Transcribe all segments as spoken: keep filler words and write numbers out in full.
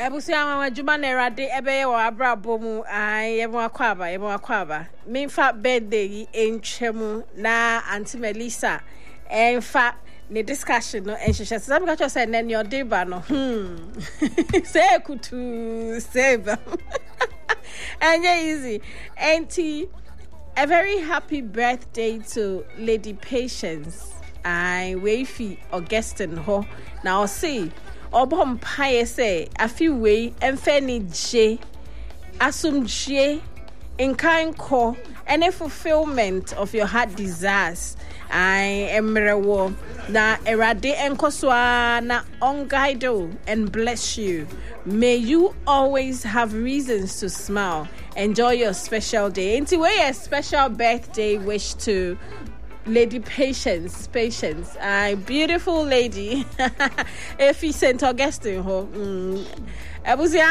Ebusia mama juma na erade ebeye wa abrabo mu ai yemo akwaba yemo akwaba memfa birthday entwemu na Auntie Melissa enfa ne discussion no enhyehyɛ sɛ me ka cho say na ne odeba no hmm say kutu save and easy auntie. A very happy birthday to Lady Patience. I Wayfi Augustine ho. Now see, Obom Paye say a few way and Fanny J. Asum J. In kind call and a fulfillment of your heart desires. I am Rewo. Na erade enkoswa na ongaido and bless you. May you always have reasons to smile. Enjoy your special day. Into a special birthday wish to Lady Patience. Patience. A beautiful lady. If he Saint Augustine ho. Ebusia.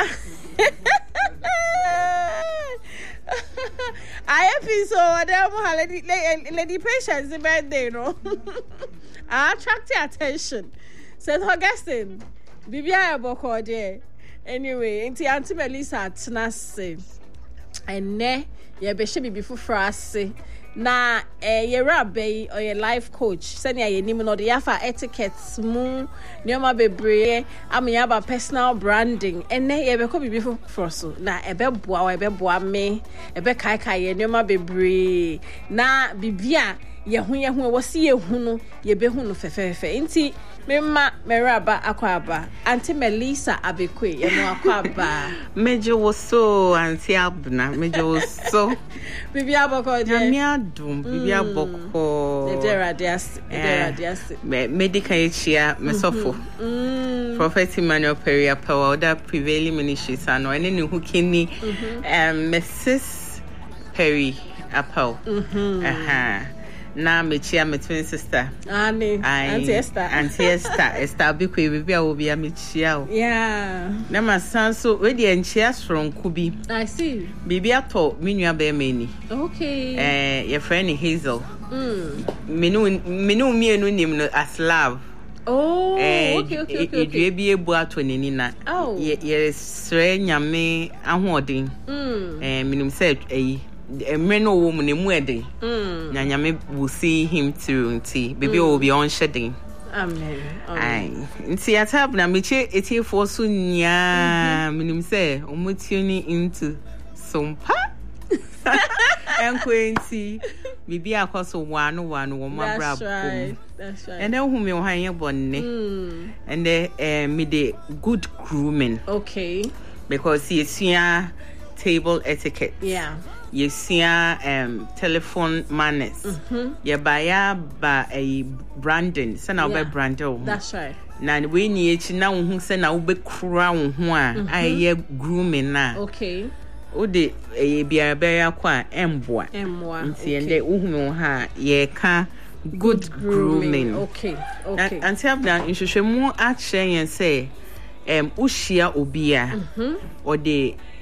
I feel so whatever lady Lady Patience birthday, no. I attract your attention. Saint Augustine. Bibia boko de. Anyway, into Auntie Melissa tnase. Ene ye be she bibi fufra ase. Na eh ye rabbe or your life coach. Senya ye nim no de yafa etiquette mu nyoma bebre am yaba personal branding. Ene ye be ko bibi fufra so. Na ebe boa ebe boa me. Ebe kai kai ye nyoma bebre. Na bibia ye hu ye hu wo si ye hu no ye be hu no fefefe. Nti Mema meraba akwaba Auntie Melissa abekwe ye no akwaba mejo wo so Auntie Abna mejo wo so bibi aboko je na mi adum bibi aboko e dera dias e dera dias me medical echia me sofo Prophet Emmanuel Peria Power that prevailing ministries ano ene ne hu kini um Missus Perry Apple aha na mechia me twin sister ani Auntie Esther Auntie Esther Esther bikwe bibia obi a mechia o yeah na masanso we de enchia sronku bi I see bibia to menua be mani okay eh your friend Hazel mm menu menu mienu nim no as love oh eh, okay okay okay okay bi ebu ato neni na oh ye sre nyame ahoden mm eh minum say eh emre no wo mu ne mu eden mm na nyame will see him through nti baby will be on shedding amen ai nti atab na meche etifo so nya minum say omotuni into sompa enkwenti bibi akoso wanu wanu wo mabra bom that's right and then who me wo han ye bonne mm and then eh me the good grooming okay because yesua table etiquette yeah yesua um telephone manners mhm ye baya ba a branding se na be branding that's right na we ni echi na wo hu se na wo be kura wo ho a aye grooming na okay o de e bia bia kwa emboa emboa nti ende wo hu me ha ye ka good grooming okay okay and have na nhwehwemu a kyen say em uhia obi a o de